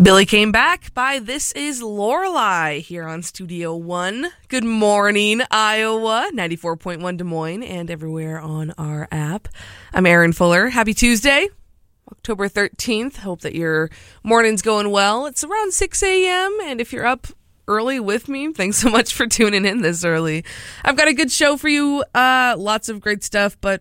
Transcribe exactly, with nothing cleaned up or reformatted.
Billy came back by This Is Lorelei here on Studio One. Good morning, Iowa, ninety-four point one Des Moines, and everywhere on our app. I'm Erin Fuller. Happy Tuesday, October thirteenth. Hope that your morning's going well. It's around six a.m., and if you're up early with me, thanks so much for tuning in this early. I've got a good show for you, uh, lots of great stuff, but